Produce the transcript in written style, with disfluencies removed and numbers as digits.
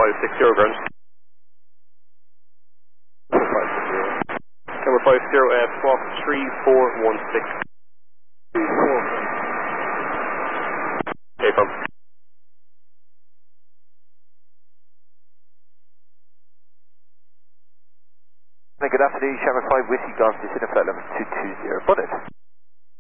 560 ground. Camera 50, squawk 3416. 34. Okay, from. Good afternoon, Shamrock 5 Whiskey Golf, December flight level 220, Bonnet.